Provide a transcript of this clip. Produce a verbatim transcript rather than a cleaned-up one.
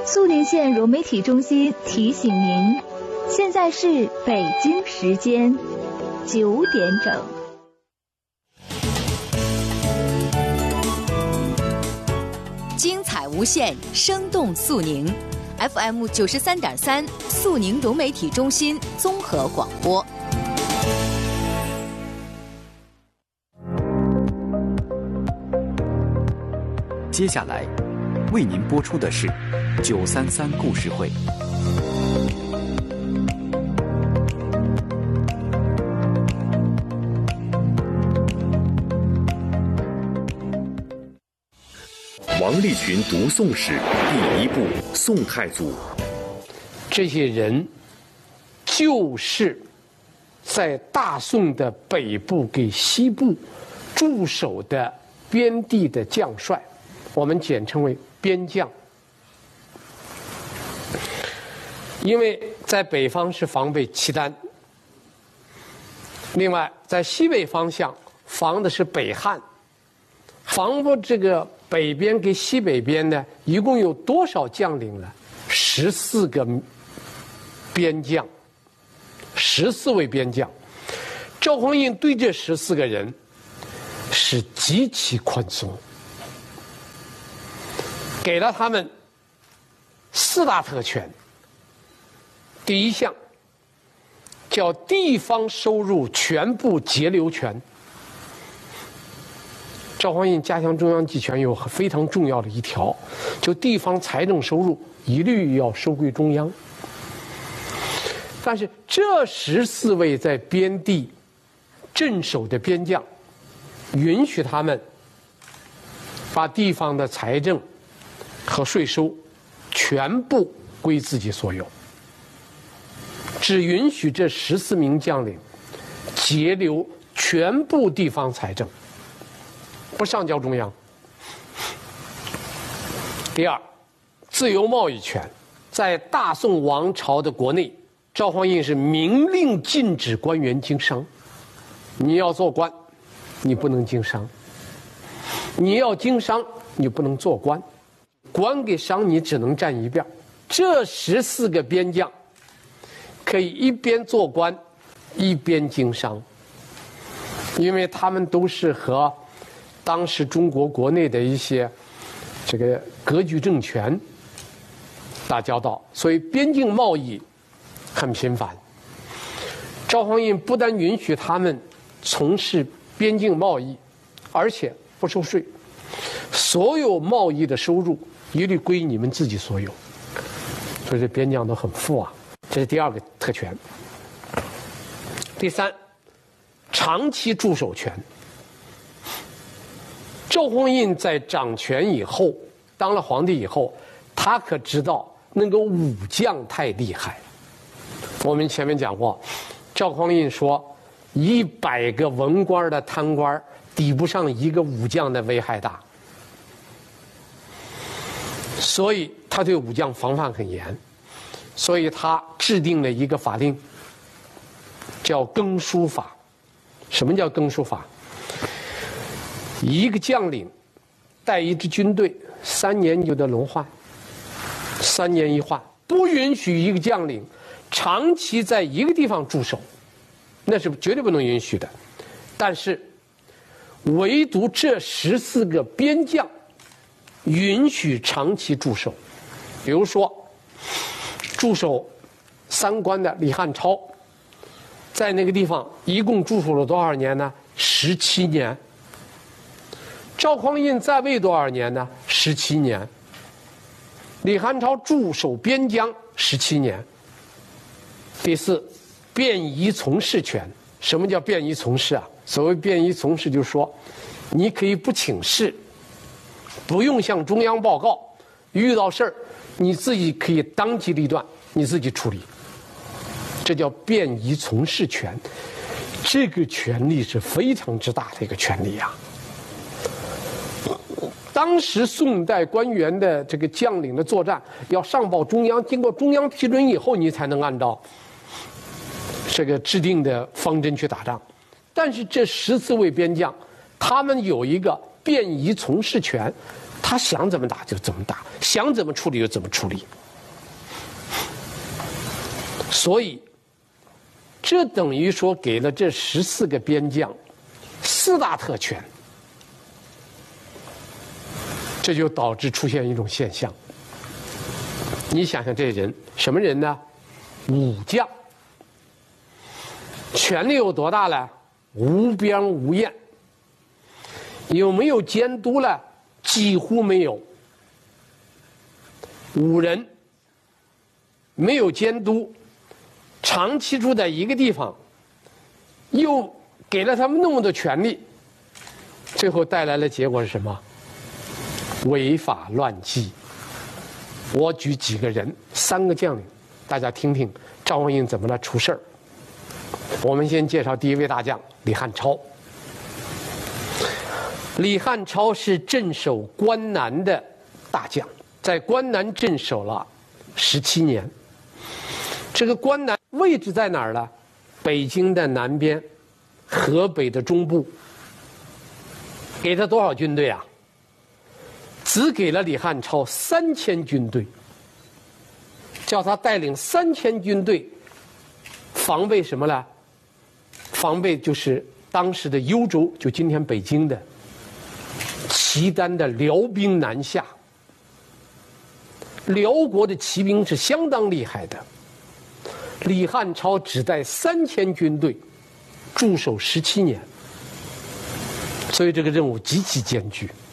肃宁县融媒体中心提醒您，现在是北京时间九点整。 精彩无限，生动肃宁 ，F M 九十三点三，肃宁融媒体中心综合广播。 接下来为您播出的是九三三故事会。 王立群读宋史第一部《宋太祖》。 这些人就是在大宋的北部给西部驻守的边地的将帅，我们简称为边将。因为在北方是防备契丹，另外在西北方向防的是北汉，防不这个北边跟西北边呢，一共有多少将领呢？十四个边将，十四位边将。赵匡胤对这十四个人是极其宽松，给了他们四大特权。第一项叫地方收入全部节流权。赵匡胤加强中央集权有非常重要的一条，就地方财政收入一律要收归中央。但是这十四位在边地镇守的边将，允许他们把地方的财政和税收全部归自己所有，只允许这十四名将领节流全部地方财政，不上交中央。第二，自由贸易权。在大宋王朝的国内，赵匡胤是明令禁止官员经商。你要做官，你不能经商；你要经商，你不能做官。官给商你只能占一边。这十四个边将可以一边做官，一边经商，因为他们都是和当时中国国内的一些这个割据政权打交道，所以边境贸易很频繁。赵匡胤不但允许他们从事边境贸易，而且不收税，所有贸易的收入一律归你们自己所有，所以这边将都很富啊。这是第二个特权。第三，长期驻守权。赵匡胤在掌权以后，当了皇帝以后，他可知道那个武将太厉害。我们前面讲过，赵匡胤说一百个文官的贪官抵不上一个武将的危害大，所以他对武将防范很严，所以他制定了一个法令，叫更书法。什么叫更书法？一个将领带一支军队，三年就得轮换，三年一换，不允许一个将领长期在一个地方驻守，那是绝对不能允许的。但是唯独这十四个边将允许长期驻守。比如说驻守三关的李汉超，在那个地方一共驻守了多少年呢？十七年。赵匡胤在位多少年呢？十七年。李汉超驻守边疆十七年。第四，便宜从事权。什么叫便宜从事啊？所谓便宜从事，就是说你可以不请示，不用向中央报告，遇到事儿你自己可以当机立断，你自己处理，这叫便宜从事权。这个权利是非常之大的一个权利呀、啊。当时宋代官员的这个将领的作战要上报中央，经过中央批准以后，你才能按照这个制定的方针去打仗。但是这十四位边将，他们有一个便宜从事权， 他想怎么打就怎么打，想怎么处理就怎么处理。所以，这等于说给了这十四个边将四大特权，这就导致出现一种现象。你想想这人什么人呢？武将，权力有多大呢？无边无沿。有没有监督呢？几乎没有。武人没有监督，长期住在一个地方，又给了他们那么多权利，最后带来的结果是什么？违法乱纪。我举几个人，三个将领，大家听听赵匡胤怎么来出事儿。我们先介绍第一位大将李汉超。李汉超是镇守关南的大将，在关南镇守了十七年。这个关南位置在哪儿呢？北京的南边，河北的中部。给他多少军队啊？只给了李汉超三千军队，叫他带领三千军队防备什么呢？防备就是当时的幽州，就今天北京的契丹的辽兵南下。辽国的骑兵是相当厉害的，李汉超只带三千军队驻守十七年，所以这个任务极其艰巨。